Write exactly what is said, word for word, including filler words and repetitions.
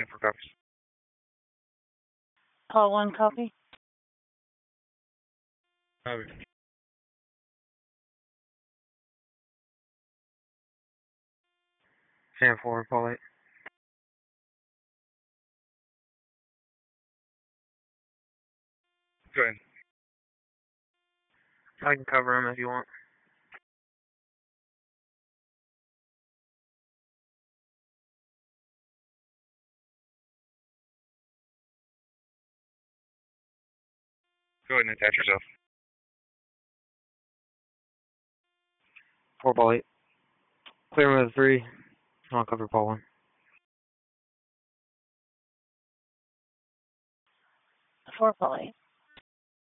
ten four copies. Paul one copy. Copy. ten four, Paul eight. Go ahead. I can cover him if you want. Go ahead and attach yourself. Four Paul eight. Clear him with three. I'll cover Paul one. Four Paul eight.